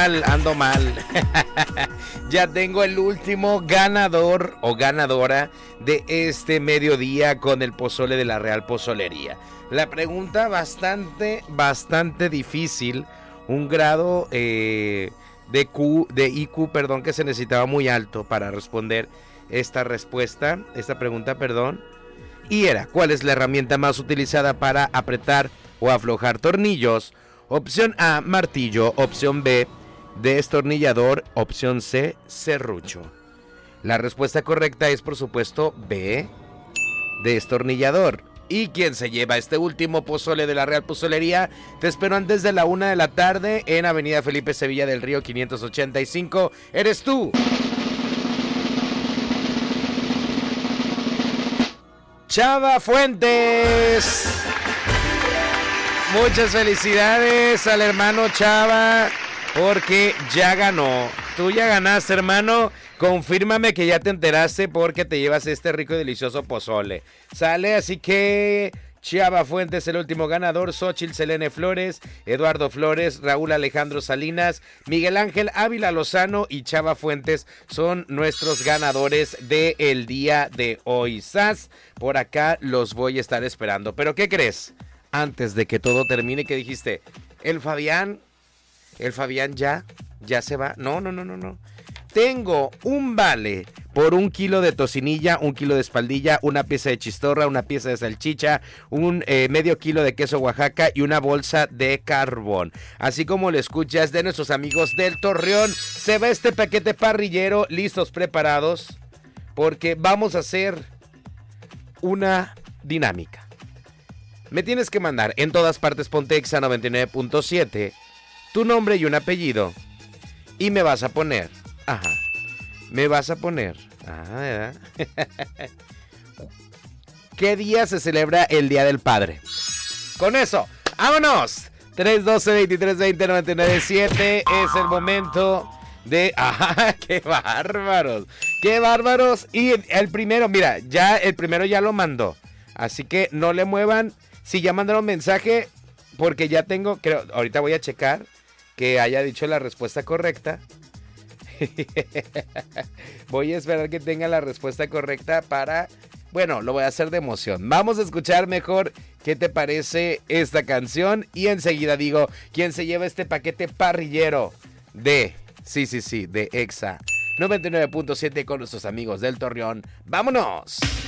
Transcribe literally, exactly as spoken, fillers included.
mal, ando mal. Ya tengo el último ganador o ganadora de este mediodía con el pozole de la Real Pozolería. La pregunta bastante, bastante difícil. Un grado eh, de, Q, de I Q, perdón, que se necesitaba muy alto para responder esta respuesta, esta pregunta, perdón. Y era, ¿cuál es la herramienta más utilizada para apretar o aflojar tornillos? Opción A, martillo. Opción B, destornillador. Opción C, serrucho. La respuesta correcta es, por supuesto, B, destornillador. ¿Y quién se lleva este último pozole de la Real Pozolería? Te espero antes de la una de la tarde en Avenida Felipe Sevilla del Río quinientos ochenta y cinco. ¡Eres tú! Chava Fuentes. Muchas felicidades al hermano Chava porque ya ganó. Tú ya ganaste, hermano. Confírmame que ya te enteraste porque te llevas este rico y delicioso pozole. Sale, así que Chava Fuentes, el último ganador. Xochitl Selene Flores, Eduardo Flores, Raúl Alejandro Salinas, Miguel Ángel Ávila Lozano y Chava Fuentes son nuestros ganadores del día de hoy. Sas, por acá los voy a estar esperando. ¿Pero qué crees? Antes de que todo termine, ¿qué dijiste? El Fabián, el Fabián ya, ya se va. No, no, no, no, no. Tengo un vale por un kilo de tocinilla, un kilo de espaldilla, una pieza de chistorra, una pieza de salchicha, un eh, medio kilo de queso Oaxaca y una bolsa de carbón. Así como lo escuchas de nuestros amigos del Torreón, se va este paquete parrillero, listos, preparados, porque vamos a hacer una dinámica. Me tienes que mandar en todas partes Pontexa noventa y nueve punto siete tu nombre y un apellido y me vas a poner... Ajá. Me vas a poner. Ah, ¿qué día se celebra el Día del Padre? Con eso, ¡vámonos! tres doce veintitrés veinte noventa y nueve siete es el momento de... ¡Ajá! ¡Qué bárbaros! ¡Qué bárbaros! Y el primero, mira, ya el primero ya lo mandó. Así que no le muevan. Si ya mandaron mensaje, porque ya tengo... creo, ahorita voy a checar que haya dicho la respuesta correcta. Voy a esperar que tenga la respuesta correcta para... Bueno, lo voy a hacer de emoción. Vamos a escuchar mejor qué te parece esta canción y enseguida digo quién se lleva este paquete parrillero de... Sí, sí, sí, de Exa noventa y nueve punto siete con nuestros amigos del Torreón. ¡Vámonos!